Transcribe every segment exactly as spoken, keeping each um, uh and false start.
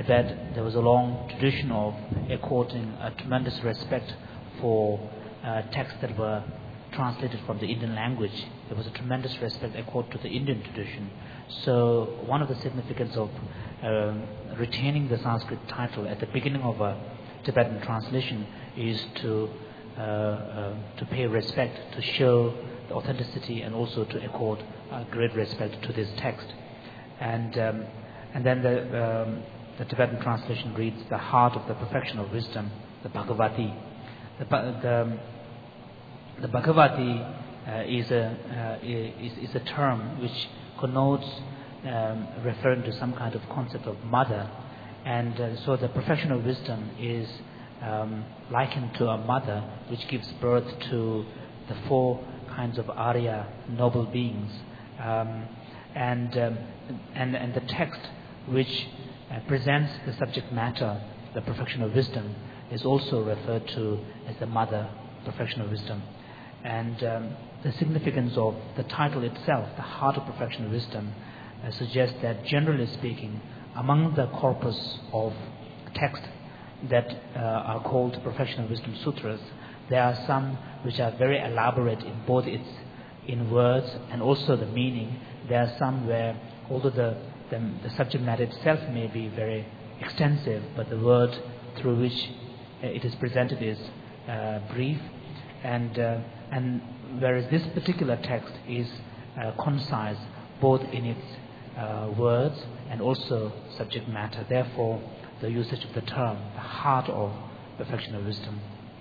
Tibet, there was a long tradition of according a tremendous respect for uh, texts that were translated from the Indian language. There was a tremendous respect accorded to the Indian tradition. So one of the significance of um, retaining the Sanskrit title at the beginning of a Tibetan translation is to uh, uh, to pay respect, to show the authenticity, and also to accord uh, great respect to this text. And um, and then the um, the Tibetan translation reads, "The heart of the perfection of wisdom, the Bhagavati." The the, the Bhagavati uh, is a uh, is, is a term which connotes um, referring to some kind of concept of mother, and uh, so the perfection of wisdom is um, likened to a mother which gives birth to the four kinds of Arya noble beings, um, and um, and and the text which uh, presents the subject matter, the perfection of wisdom, is also referred to as the mother, perfection of wisdom. And um, the significance of the title itself, the heart of perfection of wisdom, uh, suggests that generally speaking, among the corpus of text that uh, are called perfection of wisdom sutras, there are some which are very elaborate in both its in words and also the meaning. There are some where, although the, the, the subject matter itself may be very extensive, but the word through which uh, it is presented is uh, brief, and uh, and whereas this particular text is uh, concise both in its uh, words and also subject matter. Therefore, the usage of the term, the heart of perfection of wisdom.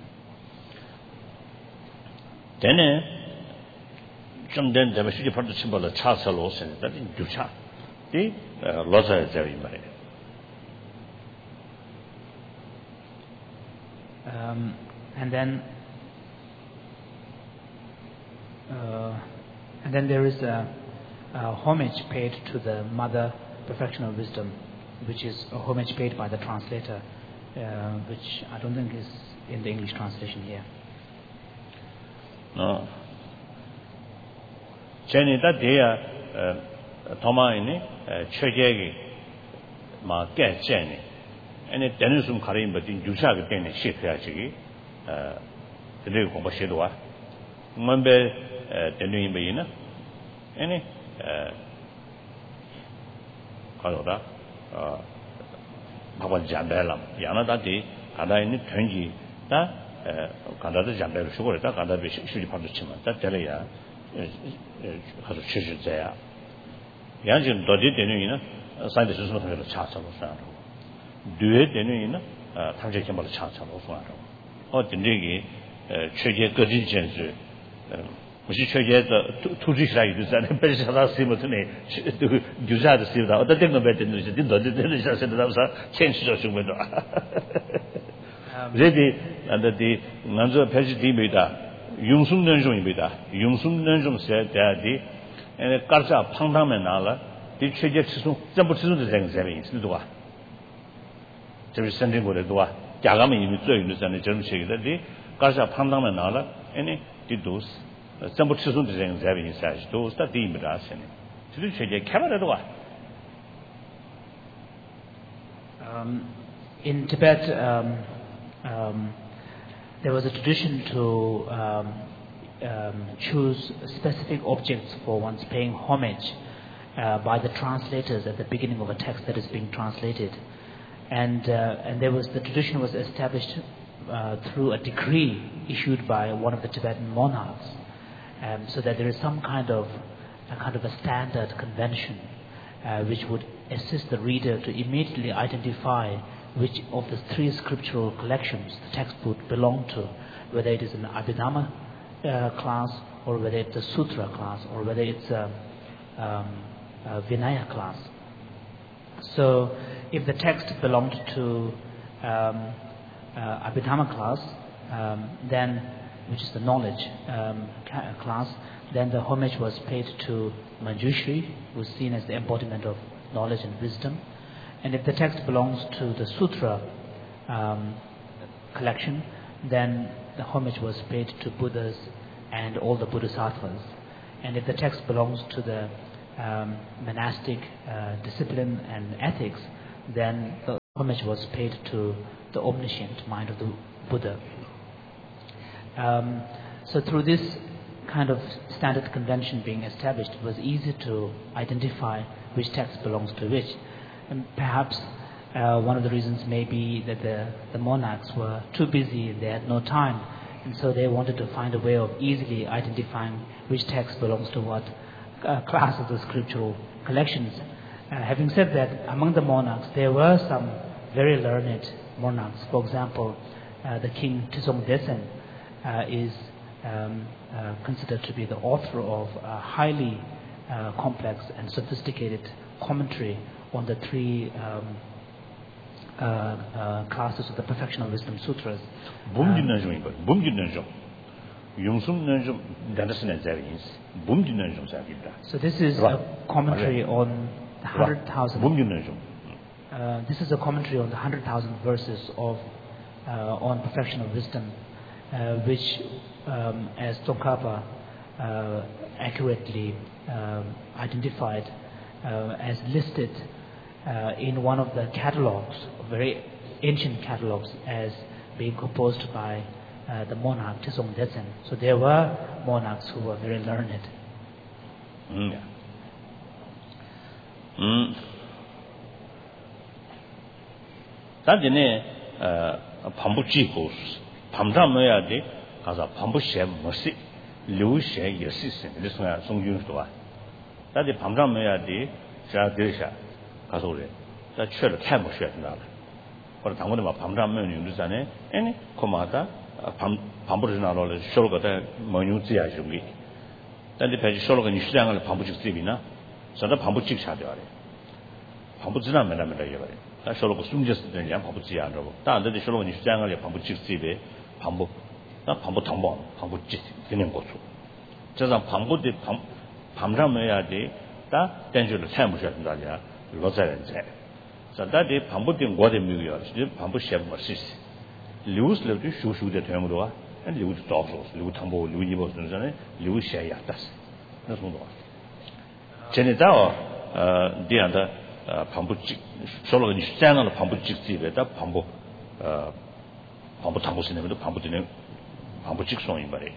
Then, some then the message part of symbol of Charles Lawson that in Ducha, the Loza is very married. Um, and then, uh, and then there is a, a homage paid to the Mother, perfection of wisdom, which is a homage paid by the translator, uh, which I don't think is in the English translation here. No. Jenny, that day, uh, Thomas in it, Cheggy, my get Jenny. And it then some Karim, but in Ducha, then a ship actually, uh, the new Compashidua. Remember, the new Imbayina? Any, uh, Kaloda, uh, Papa Jambelam, Yana that day, Kada in it, twenty, that, uh, Kada Jambel Sugar, that Kada should be part of Chima, that Delia has a church there. Yanjin Dodi, the new, scientists is not a chance of a do it in a project about a chance of one. Or the Negi, Chege Gojin, which is Chege two weeks like this, and the best of us similar to me to use that to see that. The thing about it didn't that was a change to window. Ready, and the Nanzo Pesi Beta, Yungsum Nanjum Beta, Yungsum Nanjum said that the and a Karsa Pangdam and Allah, the Chege Zambutu the things having is the door. There is something with the door. Jagami in the train and the German shake that day. Gaza Pandam and Allah, any did those. Some of the things having inside those that deem with us. To the shake, camera door. In Tibet, um, um, there was a tradition to um, um, choose specific objects for one's paying homage uh, by the translators at the beginning of a text that is being translated. And uh, and there was the tradition was established uh, through a decree issued by one of the Tibetan monarchs, um, so that there is some kind of a kind of a standard convention uh, which would assist the reader to immediately identify which of the three scriptural collections the text would belong to, whether it is an Abhidhamma uh, class, or whether it's a Sutra class, or whether it's a, um, a Vinaya class. So, if the text belonged to um, uh, Abhidhamma class, um, then which is the knowledge um, class, then the homage was paid to Manjushri, who is seen as the embodiment of knowledge and wisdom. And if the text belongs to the Sutra um, collection, then the homage was paid to Buddhas and all the Bodhisattvas. And if the text belongs to the um, monastic uh, discipline and ethics, then the homage was paid to the omniscient mind of the Buddha. Um, so through this kind of standard convention being established, it was easy to identify which text belongs to which. And perhaps uh, one of the reasons may be that the, the monarchs were too busy, they had no time, and so they wanted to find a way of easily identifying which text belongs to what uh, class of the scriptural collections. Uh, having said that, among the monarchs, there were some very learned monarchs. For example, uh, the king Tizong Desen uh, is um, uh, considered to be the author of a highly uh, complex and sophisticated commentary on the three um, uh, uh, classes of the Perfection of Wisdom Sutras. So this is a commentary on the hundred thousand. Uh, this is a commentary on the hundred thousand verses of uh, on Perfection of Wisdom, uh, which, um, as Tsongkhapa uh, accurately uh, identified uh, as listed uh, in one of the catalogs, very ancient catalogs, as being composed by uh, the monarch Tizong Desen. So there were monarchs who were very learned. Mm. Yeah. Mm. 다지네 어 반복지고 밤잠해야지 가서 반복시에 뭐시 류시에 예시스 그래서 송준도 와 다지 밤잠해야지 자 되셔 가서 그래 자 최를 타고 쉬어야 된다 그걸 당원에 막 밤잠면 용도잖아요 아니 고마다 밤 반복을 나로를 쇼로가 뭐뉴지야 좀이 근데 배지 쇼로가 니 시장을 반복직집이나 저도 반복직 찾아야 돼 반복지나 맨날 이거래 다 쇼로가 숨졌을 때 그냥 반복지 안 하고 다른데 쇼로가 니 시장을 반복직집에 반복 나 반복 당번 반복직 그냥 거죠 저자 반복대 밤 밤잠해야 돼다 댄주를 참으셔야 된다냐 로자는제 자다디 반복된 거대 미고요 지금 반복 시험 뭐시스 류스르도 쇼쇼의 대응으로와 류도 도서 류 탐보 류니버 선전에 류시야 다스 그래서 뭐 전에다 어 디안다 반복직 쇼로가 니 시장을 반복직집에다 반복 어 반복 탐보시는 것도 반복되는 반복직 송인 말이에요.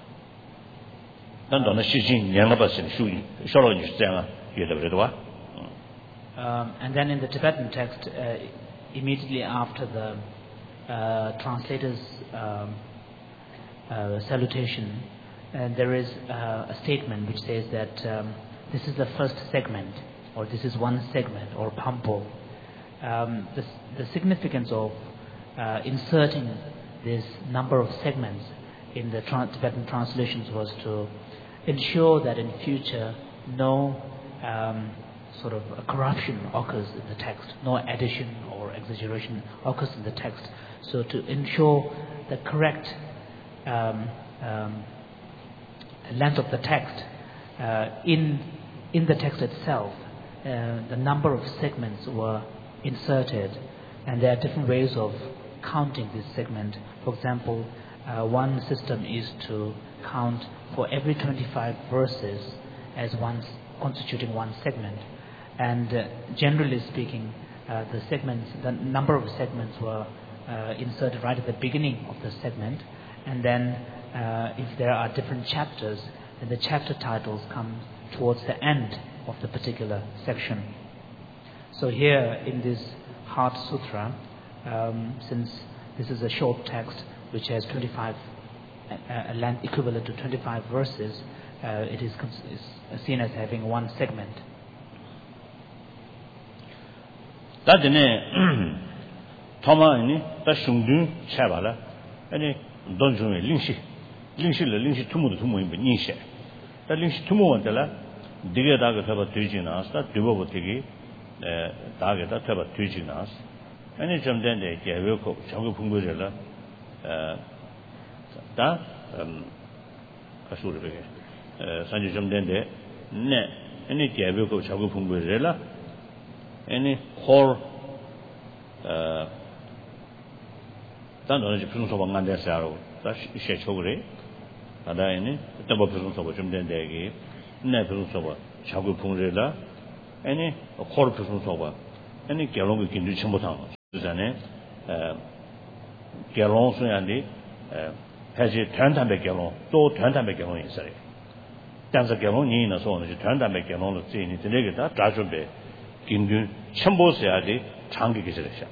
난 너는 시진 양아버스는 쇼이 쇼로가 니 시장아 예더라도와 Um, and then in the Tibetan text, uh, immediately after the uh, translator's um, uh, salutation, uh, there is uh, a statement which says that um, this is the first segment, or this is one segment, or pampo. Um, the, the significance of uh, inserting this number of segments in the tra- Tibetan translations was to ensure that in future no um, sort of a corruption occurs in the text, no addition or exaggeration occurs in the text. So to ensure the correct um, um, length of the text uh, in in the text itself, uh, the number of segments were inserted, and there are different ways of counting this segment. For example, uh, one system is to count for every twenty-five verses as one constituting one segment. And uh, generally speaking, uh, the segments, the number of segments were uh, inserted right at the beginning of the segment, and then uh, if there are different chapters, then the chapter titles come towards the end of the particular section. So here in this Heart Sutra, um, since this is a short text which has twenty-five, a, a length equivalent to twenty-five verses, uh, it is, cons- is seen as having one segment. 다전에 토마니 다 슝든 차발라 아니 돈중에 링시 링시를 링시 투모도 투모인 니셰 다 링시 투모원들라 디게 다가 잡아 뒤지나스다 뒤보고 되기 에 다게다 잡아 뒤지나스 아니 좀 된데 개외고 저거 풍부절라 에다 음 가수를 베게 에 산지 좀 된데 네 아니 개외고 저거 풍부절라 any whole uh 단어는 무슨 소방 안 돼서요. 다시 시켜오래. 다다에는 또 무슨 소방 좀 된대기. 네 무슨 소방 자꾸 풍제라. any whole 무슨 소방. any 결론이 긴주 첨부상 전에 결혼 소양이 사실 단단한 결혼 또 단단한 결혼이 있어요. 但是결혼你呢说呢就短短的결혼을这你这个的打准备根据全部是要的长期给这个想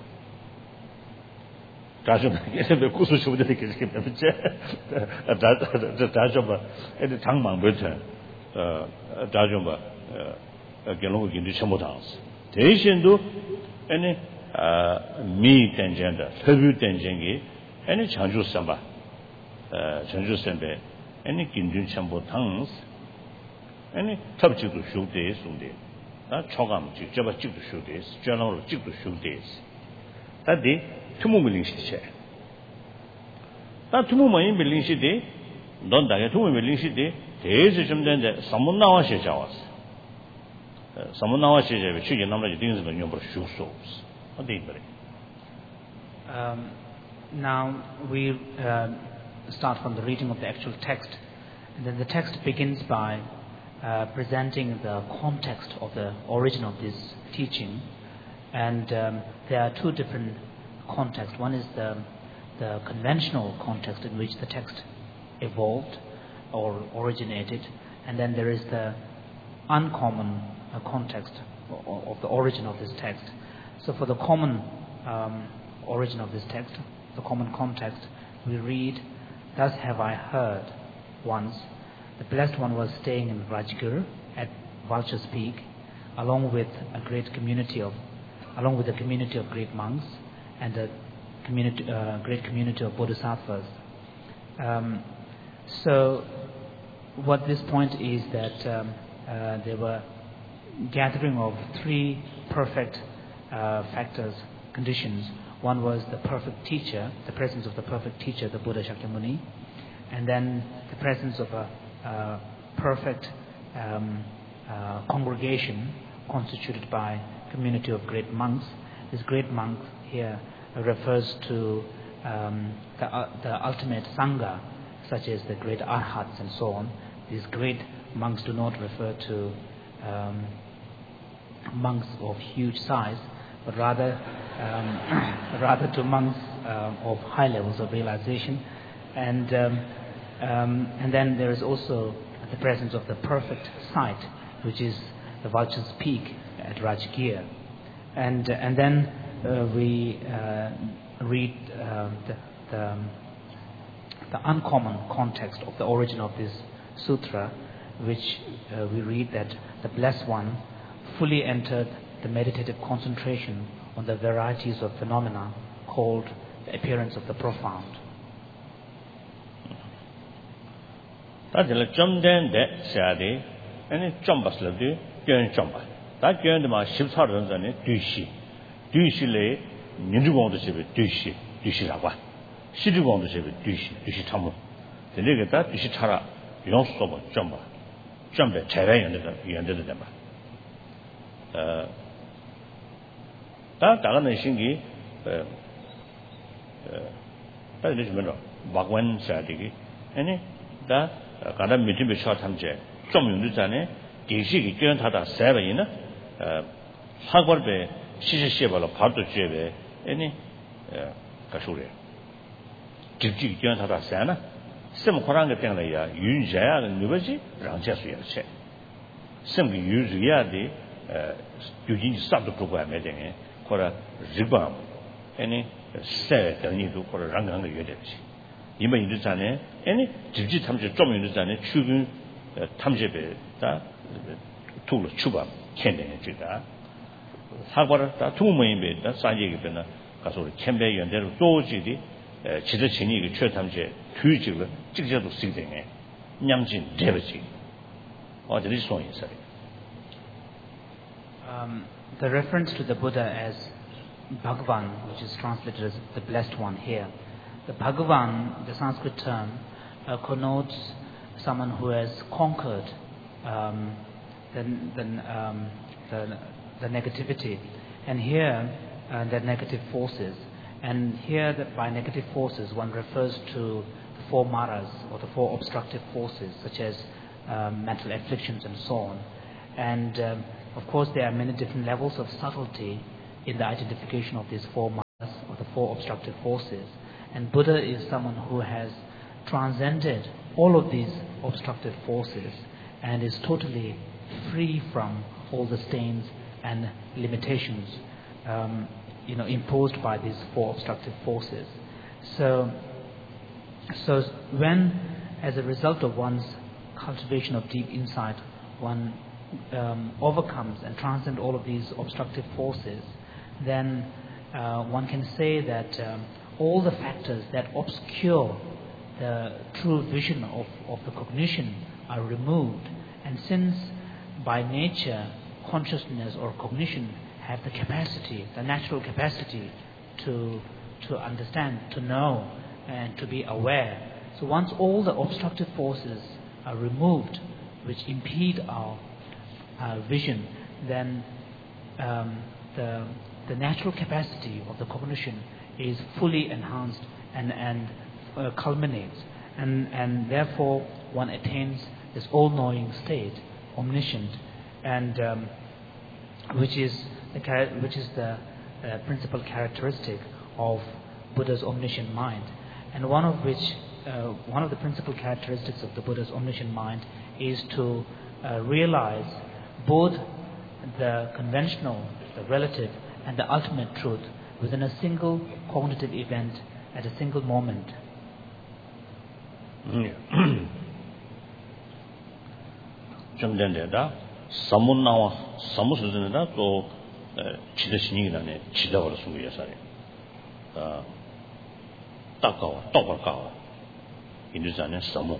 打准备也是被故事说的这个这个不这打这打准备哎这长忙不成呃打准备呃결혼을根据全部当时대신도 아니 아 미 된전다 서류 된전이 아니 장주 선바 어 장주 선배 아니 근준 전부 당스 아니 탑지도 쇼데 송데 나 초감 직접 직도 쇼데 전화로 직도 쇼데 다디 투무 밀링시체 나 투무 많이 밀링시데 넌 다게 투무 밀링시데 대해서 좀 된데 사문 나와시 잡았어 사문 나와시 잡에 취재 남자 등에서 용으로 쇼쇼 어디 그래 um now we uh, start from the reading of the actual text. And then the text begins by uh, presenting the context of the origin of this teaching. And um, there are two different contexts. One is the, the conventional context in which the text evolved or originated. And then there is the uncommon uh, context of, of the origin of this text. So for the common um, origin of this text, the common context, we read, "Thus have I heard once, the Blessed One was staying in Rajgir at Vulture's Peak, along with a great community of, along with a community of great monks and a community, uh, great community of bodhisattvas." Um, so, what this point is that um, uh, there were gathering of three perfect uh, factors, conditions. One was the perfect teacher, the presence of the perfect teacher, the Buddha Shakyamuni, and then the presence of a uh, perfect um, uh, congregation constituted by community of great monks. This great monk here refers to um, the, uh, the ultimate Sangha, such as the great Arhats and so on. These great monks do not refer to um, monks of huge size, but rather um, rather to monks uh, of high levels of realization. And um, um, and then there is also the presence of the perfect site, which is the Vulture's Peak at Rajgir. And and then uh, we uh, read uh, the, the, um, the uncommon context of the origin of this sutra, which uh, we read that the Blessed One fully entered the meditative concentration on the varieties of phenomena called the appearance of the profound. 다들 좀 된데 사야돼. 아니 좀 봤을때 견 좀 봐. 다 견데 막 십사 년 전에 뒤시. 뒤시래 민주공도 집에 뒤시. 뒤시라고. 시주공도 집에 뒤시. 뒤시 참모. 근데 다 뒤시 차라 용수 좀 좀 봐. 좀 봐. 제가 연대다 연대다 봐. 어 다 다른 신기 어 어 다들 좀 뭐라 박원 사야되기. 아니 다 가다 미팅 비춰 탐제 좀 용도잖아요. 계시기 교연하다 세바이나 어 사과를 시시시발로 바도 주에 아니 어 가쇼래. 직직 교연하다 세나 심 코란 게 때문에야 윤자야 누버지 랑자수야 체. 심기 유지야디 어 유진이 싹도 두고 하면 되네. 코라 지방 아니 세等于도 코라 랑강의 여대지. 이만 인도잖아요. 아니 직지 탐지 좀 인도잖아요. 추근 탐지배다 투로 추바 캔데 주다. 사과를 다 투모임배다 산지게 변나 가서 캔배 연대로 또지디 지도 진이 그 최탐지 투지를 직접도 쓰게 냠진 대버지. 어디를 소인 있어요. Um the reference to the Buddha as Bhagavan, which is translated as the Blessed One here. The Bhagavan, the Sanskrit term, uh, connotes someone who has conquered um, the, the, um, the, the negativity, and here uh, the negative forces. And here, that by negative forces, one refers to the four maras or the four obstructive forces, such as um, mental afflictions and so on. And um, of course, there are many different levels of subtlety in the identification of these four maras. four obstructive forces. And Buddha is someone who has transcended all of these obstructive forces and is totally free from all the stains and limitations um, you know, imposed by these four obstructive forces. So, so when, as a result of one's cultivation of deep insight, one um, overcomes and transcends all of these obstructive forces, then uh, one can say that um, all the factors that obscure the true vision of, of the cognition are removed. And since by nature consciousness or cognition have the capacity, the natural capacity to to understand, to know, and to be aware. So once all the obstructive forces are removed, which impede our, our vision, then um, the the natural capacity of the cognition is fully enhanced and and uh, culminates, and and therefore one attains this all-knowing state, omniscient, and um, which is the which is the uh, principal characteristic of Buddha's omniscient mind, and one of which uh, one of the principal characteristics of the Buddha's omniscient mind is to uh, realize both the conventional, the relative, and the ultimate truth within a single cognitive event at a single moment. 정된데다 사문나와 사무스는다 또 지대신이라네 지다वर 수고야 사리 아 딱가와 똑바가와 인도산에 사무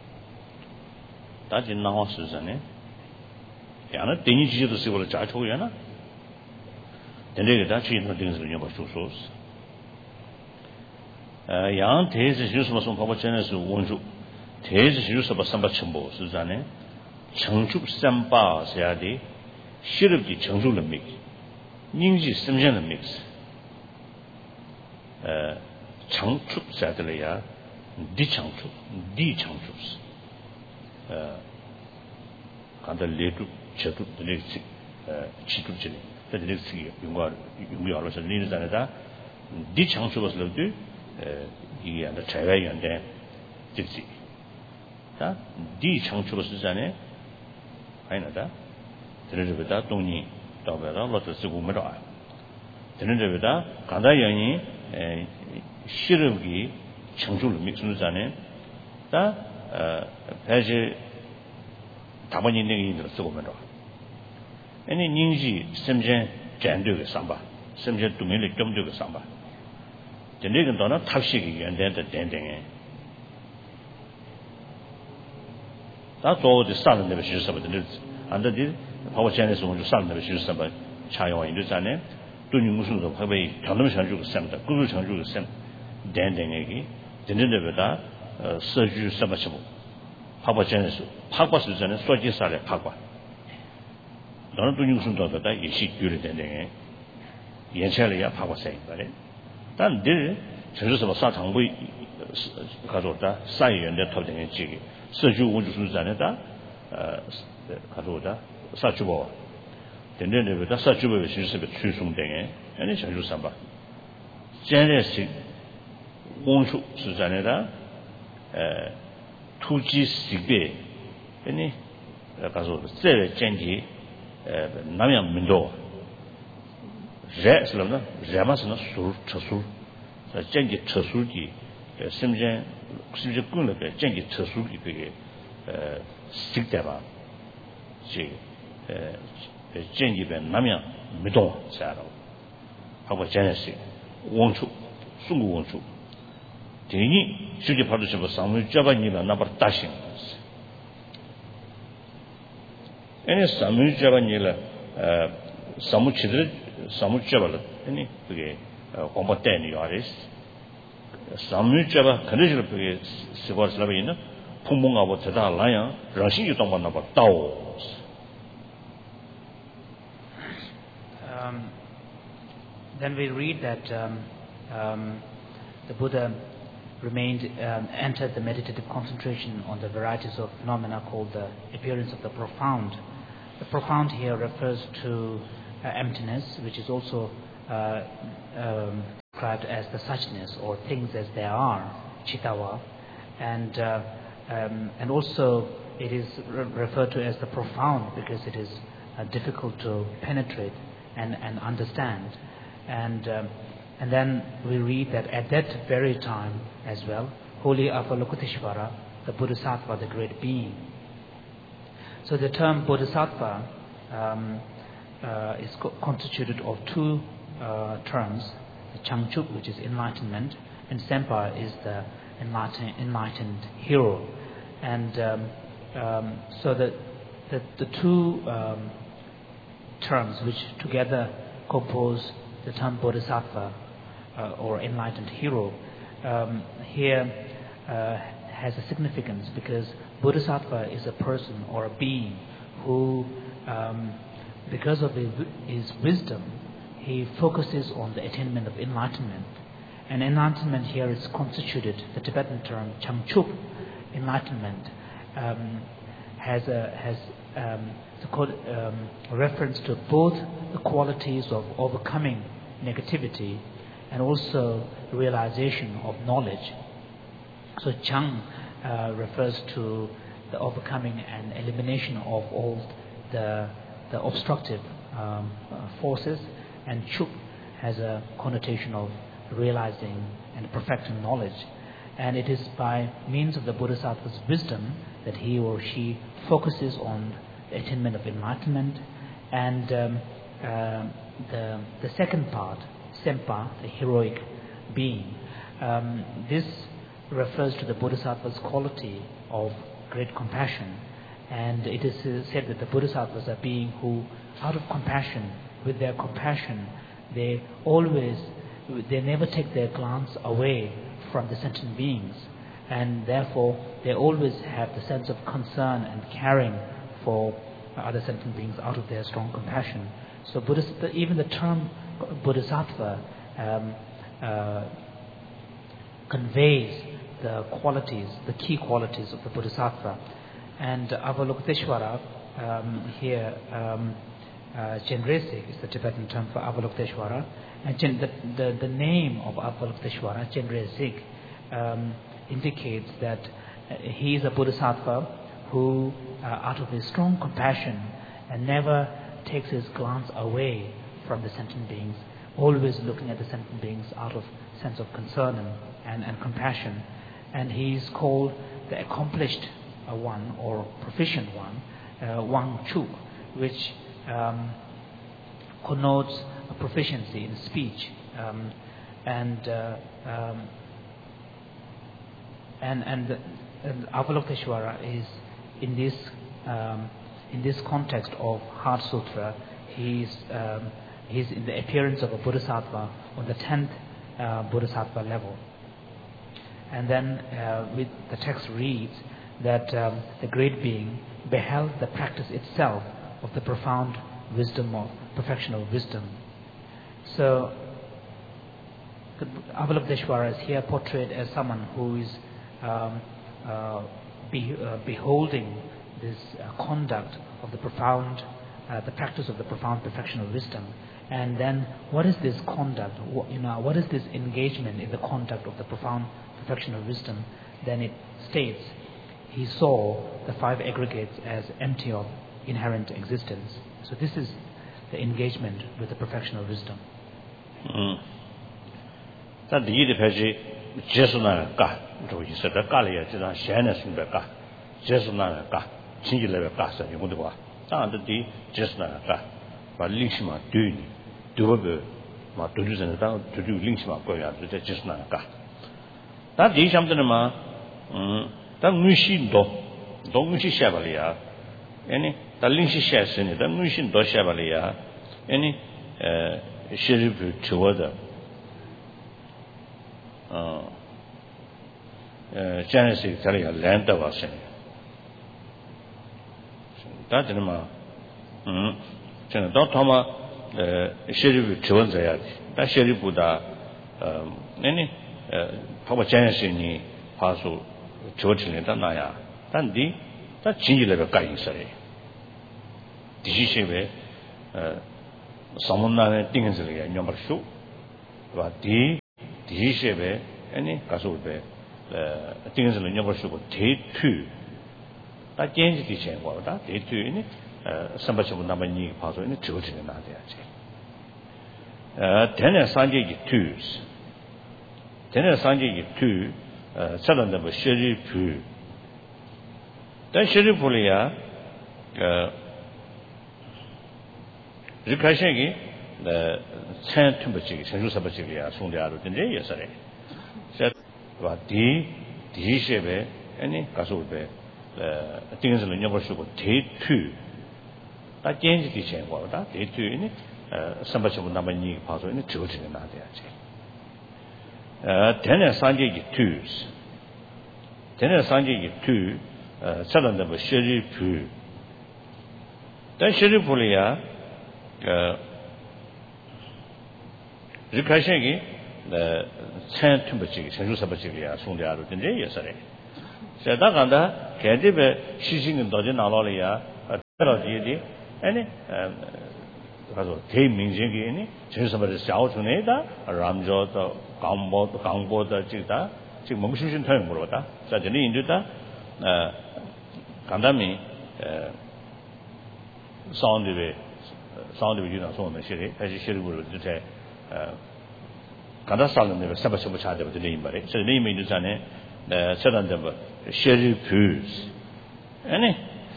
다지 나와스잖아요 야나 되니 지도 쓰고 자초야나 근데 다 지는 등을 좀 봐주소서 아 양 대해서 주스마송 바바전에서 원주 대해서 주스바 삼바첨보 수잖아요 청축 삼바 세야디 시럽기 청축을 믹 닝지 심전을 믹스 에 청축 세야들이야 디청축 디청축 에 간달레도 저도 드릭시 에 치투지니 드릭시 용과 용과로서 니르잖아다 디청축을 에 이게 안다 자가 연대 직지 다 디청축을 쓰잖아요 아니나다 드르르다 동니 더베라 로트 쓰고 메라 드르르다 간다연이 에 시르기 청주를 믹스는잖아요 다 배지 다번이 내기 쓰고 메라 아니 닝지 심전 잔도의 삼바 심전 도면의 점도의 삼바 전에는 더나 탑식이 연대의 된댕에 다 저도 사는 데가 실습을 안다디 파워체에서 먼저 사는 데가 실습을 차용한 인도잖아요. 돈이 무슨 도 하베이 전담 상주가 셈다. 구조 상주가 셈 된댕에기 된데보다 서주 서버치고 파워체에서 파과스 전에 소지사래 파과. 너는 돈이 무슨 도다 예시 규례 된댕에 연체를 파과세 말에. 단들 전주서 사장부 가져다 사이연대 토등의 지기 서주 원주수자네다 어 가져다 사주보 된데네보다 사주보의 실습에 추송등에 아니 전주삼바 제네시 원수 수자네다 에 투지 시베 아니 가서 제 전기 에 남양 민도 제슬로나 제마스나 술 처술 전기 처술기 심전 심전 군의 전기 처술기 그게 에 식대바 지 전기변 남양 미동 자로 하고 제네시 원초 중국 원초 대니 주제 받으셔서 상무 잡아니라 나버 다신 에네 상무 잡아니라 에 상무 치들 상무 잡아라 아니 그게 공부 때니 요아리스 상무 잡아 그래서 그게 시버스라고 있는 풍몽하고 대다라야 러시아 동반 나버 다오 Um, then we read that um, um, the Buddha remained, um, entered the meditative concentration on the varieties of phenomena called the appearance of the profound. The profound here refers to uh, emptiness, which is also uh, um, described as the suchness or things as they are, chitava, and uh, um, and also it is re- referred to as the profound because it is uh, difficult to penetrate and, and understand. And um, and then we read that at that very time as well, Holy Avalokiteshvara, the Bodhisattva, the great being. So the term Bodhisattva um, uh, is co- constituted of two uh, terms, Changchup, which is enlightenment, and Sempa is the enlightened, enlightened hero. And um, um, so the, the, the two um, terms which together compose the term Bodhisattva uh, or enlightened hero um, here uh, has a significance because Bodhisattva is a person or a being who, um, because of his, his wisdom, he focuses on the attainment of enlightenment. And enlightenment here is constituted, the Tibetan term Changchup, enlightenment, um, has a has um, um, a reference to both the qualities of overcoming negativity and also realization of knowledge. So Chang uh, refers to the overcoming and elimination of all the the obstructive um, uh, forces, and Chup has a connotation of realizing and perfecting knowledge. And it is by means of the Bodhisattva's wisdom that he or she focuses on the attainment of enlightenment. And um, uh, the the second part, Sempa, the heroic being, um, this refers to the Bodhisattva's quality of great compassion. And it is said that the Bodhisattvas are beings who, out of compassion, with their compassion, they always, they never take their glance away from the sentient beings, and therefore they always have the sense of concern and caring for other sentient beings out of their strong compassion. So Buddhist, even the term Bodhisattva um, uh, conveys the qualities, the key qualities of the Bodhisattva. And Avalokiteshvara um, here, um, uh, Chenresik is the Tibetan term for Avalokiteshvara. And the, the, the name of Avalokiteshvara, Chenresik, um, indicates that uh, he is a Bodhisattva who, uh, out of his strong compassion, and never takes his glance away from the sentient beings, always looking at the sentient beings out of sense of concern and, and, and compassion. And he is called the accomplished uh, one or proficient one, uh, Wang Chu, which um, connotes a proficiency in speech, um, and, uh, um, and and and Avalokiteshvara is in this um, in this context of Heart Sutra. He's um, he's in the appearance of a Bodhisattva on the tenth uh, Bodhisattva level. And then uh, with the text reads that um, the great being beheld the practice itself of the profound wisdom of perfection of wisdom. So Avalokiteshvara is here portrayed as someone who is um, uh, be, uh, beholding this uh, conduct of the profound, uh, the practice of the profound perfection of wisdom. And then what is this conduct? What, you know, what is this engagement in the conduct of the profound perfection of wisdom? Then it states, he saw the five aggregates as empty of inherent existence. So this is the engagement with the perfection of wisdom. That the Yid Paji, Jesuna Ka, you said the Kalia, Shanas in the Ka, Jesuna Ka, Chingila Casa, you would walk. And the Jesuna Ka, but Lishma doing, doable, my to do and down to do Lishma Goya, the Jesuna Ka. That the Shamdana, that Mushin do, don't Mushi Shavalia, any, the Linshi Shas in it, the Mushin do Shavalia, any Sheriff toward the Genesis telling a land of us. That in my hm, don't Toma Sheriff Children there. That Sheriff Buddha any Papa Genesis in Pasu Church in Tanaya. Then the that change level guy say. This is a someone that things like number two. But the 디시베 아니 가서베 어 띵은을 녀버시고 대투 다 겐지 디chen 거다 대투니 어 선바치고 남아니 봐서 이제 저지는 나야지 어 대내 산지기 투스 대내 산지기 투 어 살런데 뭐 쉐리푸 다 쉐리푸리야 어 리카시기 네 천tum버지기 전주사버지기야 송대하로 된데 예설에 와 디 디시베 아니 가서베 어 띵은을 녀버시고 대투 다 겐지 디chen 거다 대투니 어 선바치고 남아니 봐서 이제 저지는 나야지 어 대내 산지기 투스 대내 산지기 투 어 살런데 뭐 쉐리푸 다 쉐리푸리야 어 리카시기 네 천tum버지기 전주사버지기야 송대하로 된데 예설에 제가 간다 개집에 시신은 도저 나라리야 그러지디 아니 가서 대민정기니 전주사버지 샤오촌에다 람조도 강보 강보도 지다 지금 멍신신 타임 물어다 자 전에 인도다 어 간담이 어 사운드에 사운드에 유나 소는 시리 다시 시리부를 이제 어 간다살은 내가 사바셔부 차대부터 내인 말에 저 내임이 있잖아요 네 저런데 뭐 시리푸스 아니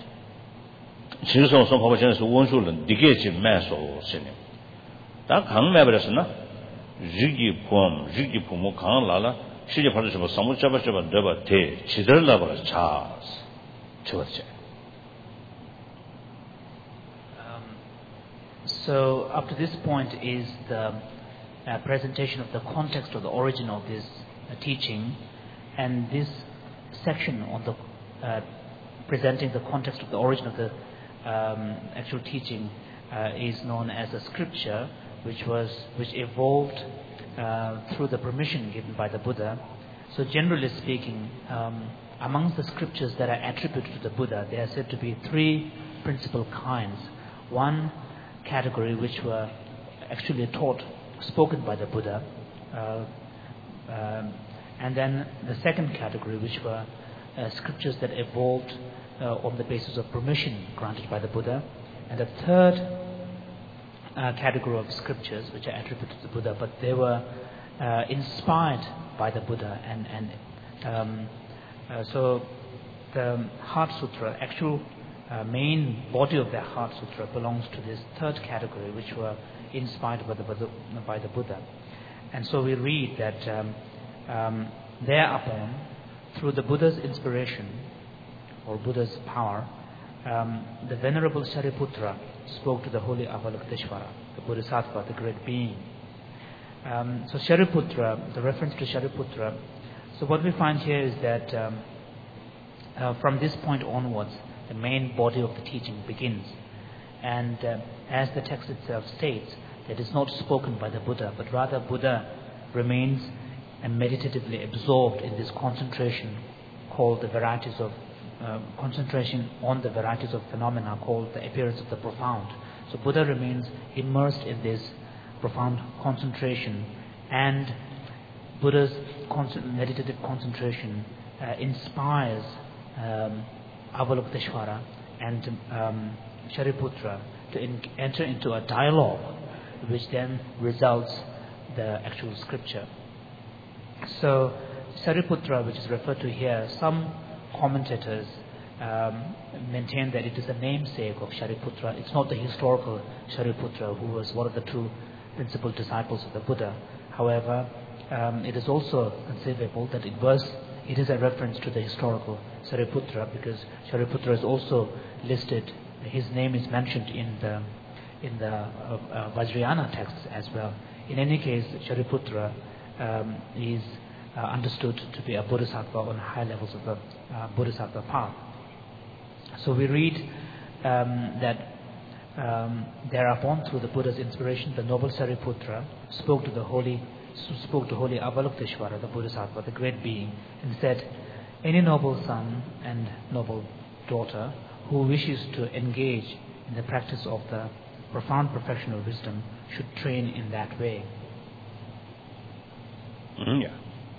지소소 법원에서 원수는 니게지 매소 신이 다 강매버렸으나 지기 폼 지기 폼 강라라 시제 받으셔 뭐 사무 잡아셔 봐 내가 대 지들라고 자 저거지. So up to this point is the uh, presentation of the context or the origin of this uh, teaching, and this section on the uh, presenting the context of the origin of the um, actual teaching uh, is known as a scripture, which was which evolved uh, through the permission given by the Buddha. So generally speaking, um, amongst the scriptures that are attributed to the Buddha, there are said to be three principal kinds. One category which were actually taught, spoken by the Buddha, uh, um, and then the second category which were uh, scriptures that evolved uh, on the basis of permission granted by the Buddha, and the third uh, category of scriptures which are attributed to the Buddha, but they were uh, inspired by the Buddha, and, and um, uh, so the Heart Sutra, actual Uh, main body of the Heart Sutra belongs to this third category, which were inspired by the, by the Buddha. And so we read that um, um, thereupon, through the Buddha's inspiration or Buddha's power, um, the Venerable Shariputra spoke to the Holy Avalokiteshvara, the Bodhisattva, the great being. Um, so Shariputra, the reference to Shariputra, so what we find here is that um, uh, from this point onwards, the main body of the teaching begins. And uh, as the text itself states, that is not spoken by the Buddha, but rather Buddha remains and meditatively absorbed in this concentration called the varieties of, uh, concentration on the varieties of phenomena called the appearance of the profound. So Buddha remains immersed in this profound concentration, and Buddha's con- meditative concentration uh, inspires um, Avalokiteshvara and um, Shariputra to in, enter into a dialogue, which then results the actual scripture. So Shariputra, which is referred to here, some commentators um, maintain that it is a namesake of Shariputra. It's not the historical Shariputra who was one of the two principal disciples of the Buddha. However, um, it is also conceivable that it was it is a reference to the historical Shariputra, because Shariputra is also listed, his name is mentioned in the in the uh, uh, Vajrayana texts as well. In any case, Shariputra um, is uh, understood to be a Bodhisattva on high levels of the uh, Bodhisattva path. So we read um, that um, thereupon, through the Buddha's inspiration, the noble Shariputra spoke to the holy spoke to holy Avalokiteshvara, the Bodhisattva, the great being, and said, "Any noble son and noble daughter who wishes to engage in the practice of the profound perfection of wisdom should train in that way." 음, 야.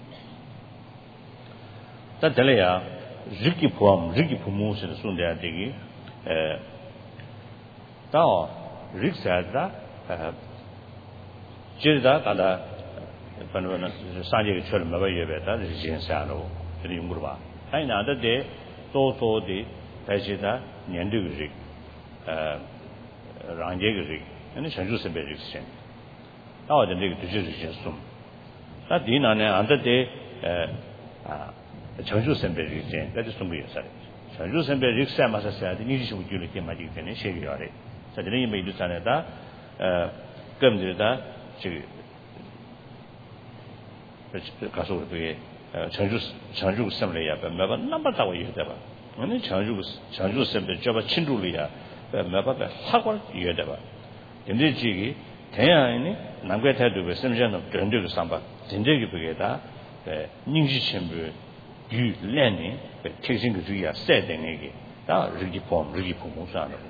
다 될래야 리기 포함, 리기 부모스의 손대야 되기, 에, 다 릭사다, 에, 제다 가다, 반반은 산지의 처럼 먹어야겠다, 리진사로, 이 용구로 봐. 아니 나한테 또또디 다시다 년도그리, 에, 랑제그리, 아니 전주선배릭신. 나와도 내가 두지르신 숨. 나 디나네 안데 에, 아, 전주선배릭신, 그래도 숨이었어요. 전주선배릭사 마사사야 돼. 니지 좀 줄이 때마디 되네 쉐기야래. 자, 저는 이 이루산에다 에, 금들다 지 가서 그게 전주 전주 선배야. 내가 넘버다고 얘기해 봐. 아니 전주 전주 선배 저거 친구리야. 내가 학원 얘기해 봐. 근데 지기 대야니 남괴 태도가 심지어는 전주를 삼바 진짜기 그게다. 에, 닝지 첨부 유 렌이 택신 그 주의야 세된 얘기. 다 리기 폼 리기 폼 무사는